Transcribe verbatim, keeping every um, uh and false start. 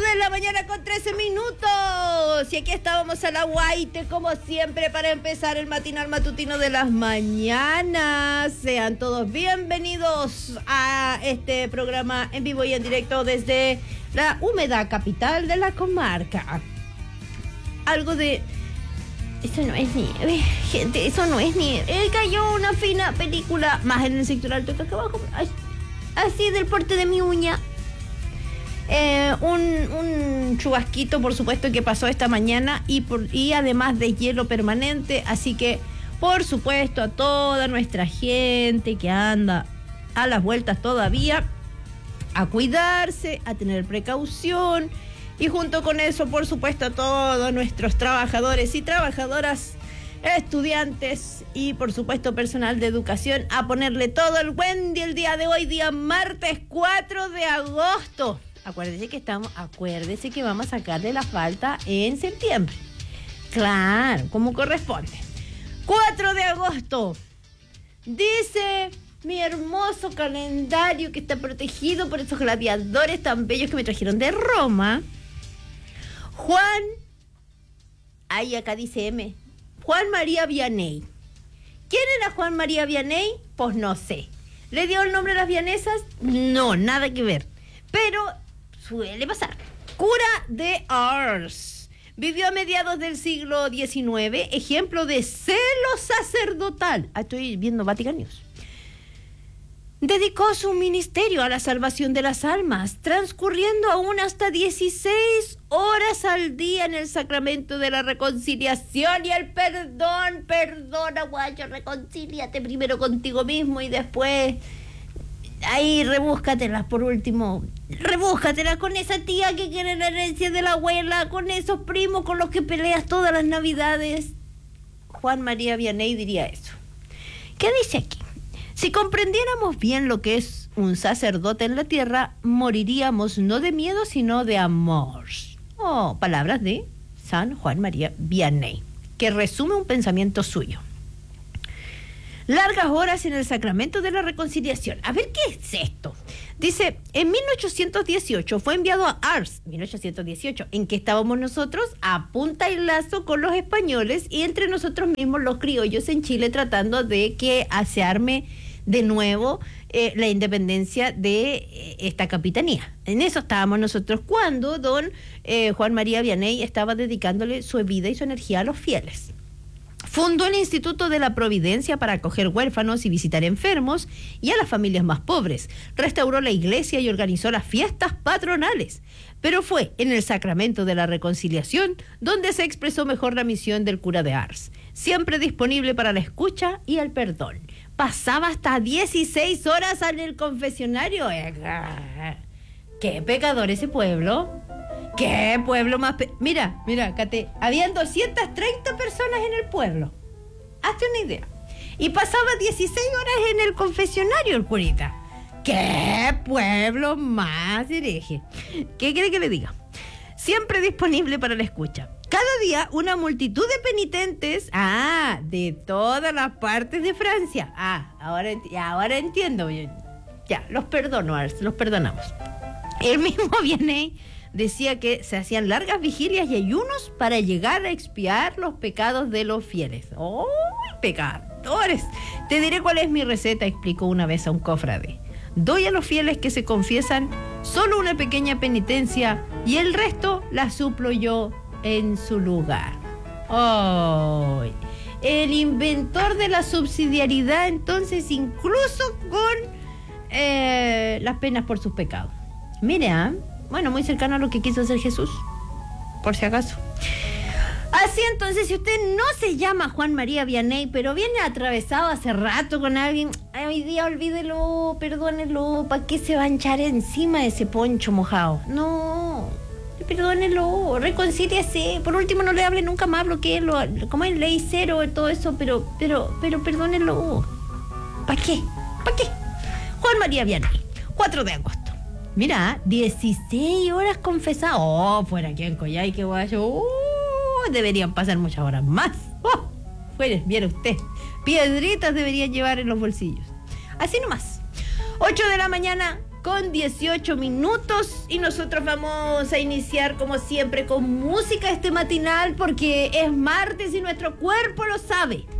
de la mañana con trece minutos. Y aquí estábamos a la guaite, como siempre, para empezar el matinal matutino de las mañanas. Sean todos bienvenidos a este programa en vivo y en directo desde la húmeda capital de la comarca. Algo de... Eso no es nieve, gente, eso no es nieve. Eh, cayó una fina película, más en el sector alto que acá abajo, así del porte de mi uña. Eh, un, un chubasquito, por supuesto, que pasó esta mañana y, por, y además de hielo permanente. Así que, por supuesto, a toda nuestra gente que anda a las vueltas todavía, a cuidarse, a tener precaución. Y junto con eso, por supuesto, a todos nuestros trabajadores y trabajadoras, estudiantes y, por supuesto, personal de educación, a ponerle todo el buen día el día de hoy, día martes cuatro de agosto. Acuérdese que estamos, acuérdese que vamos a sacarle la falta en septiembre. Claro, como corresponde. cuatro de agosto. Dice mi hermoso calendario que está protegido por esos gladiadores tan bellos que me trajeron de Roma. Juan, ahí acá dice M, Juan María Vianney. ¿Quién era Juan María Vianney? Pues no sé. ¿Le dio el nombre a las vianesas? No, nada que ver. Pero suele pasar. Cura de Ars. Vivió a mediados del siglo diecinueve, ejemplo de celo sacerdotal. Ah, estoy viendo Vatican News. Dedicó su ministerio a la salvación de las almas, transcurriendo aún hasta dieciséis horas al día en el sacramento de la reconciliación y el perdón. Perdona, guacho, reconcíliate primero contigo mismo y después ahí rebúscatelas por último. Rebúscatelas con esa tía que quiere la herencia de la abuela, con esos primos con los que peleas todas las navidades. Juan María Vianney diría eso. ¿Qué dice aquí? Si comprendiéramos bien lo que es un sacerdote en la tierra, moriríamos no de miedo, sino de amor. Oh, palabras de San Juan María Vianney, que resume un pensamiento suyo. Largas horas en el sacramento de la reconciliación. A ver, ¿qué es esto? Dice, en mil ochocientos dieciocho fue enviado a Ars, mil ochocientos dieciocho, en que estábamos nosotros a punta y lazo con los españoles y entre nosotros mismos los criollos en Chile tratando de que se arme de nuevo eh, la independencia de eh, esta capitanía. En eso estábamos nosotros cuando don eh, Juan María Vianney estaba dedicándole su vida y su energía a los fieles. Fundó el Instituto de la Providencia para acoger huérfanos y visitar enfermos y a las familias más pobres. Restauró la iglesia y organizó las fiestas patronales. Pero fue en el sacramento de la reconciliación donde se expresó mejor la misión del cura de Ars. Siempre disponible para la escucha y el perdón. Pasaba hasta dieciséis horas en el confesionario. ¡Qué pecador ese pueblo! ¡Qué pueblo más... Pe... Mira, mira, Cate, habían doscientas treinta personas en el pueblo. Hazte una idea. Y pasaba dieciséis horas en el confesionario el curita. ¡Qué pueblo más hereje! ¿Qué quiere que le diga? Siempre disponible para la escucha. Cada día una multitud de penitentes, ah, de todas las partes de Francia. Ah, ahora, ahora entiendo. Ya, los perdono, los perdonamos. El mismo Vianney decía que se hacían largas vigilias y ayunos para llegar a expiar los pecados de los fieles. ¡Oh, pecadores! Te diré cuál es mi receta, explicó una vez a un cofrade. Doy a los fieles que se confiesan solo una pequeña penitencia y el resto la suplo yo en su lugar. ¡Oh! El inventor de la subsidiariedad, entonces, incluso con eh, las penas por sus pecados. Mira, bueno, muy cercano a lo que quiso hacer Jesús, por si acaso. Así entonces, si usted no se llama Juan María Vianney, pero viene atravesado hace rato con alguien, ay, hoy día olvídelo, perdónelo, ¿para qué se va a echar encima de ese poncho mojado? No, perdónelo, reconcíliese, por último no le hable nunca más, bloqueelo, como es ley cero, todo eso, pero, pero, pero perdónelo. ¿Para qué? ¿Para qué? Juan María Vianney, cuatro de agosto. Mira, dieciséis horas confesadas. Oh, fuera aquí en Coyhai, qué guayo. Uh, deberían pasar muchas horas más. Oh, fuera, viera usted. Piedritas deberían llevar en los bolsillos. Así nomás. ocho de la mañana con dieciocho minutos y nosotros vamos a iniciar como siempre con música este matinal porque es martes y nuestro cuerpo lo sabe.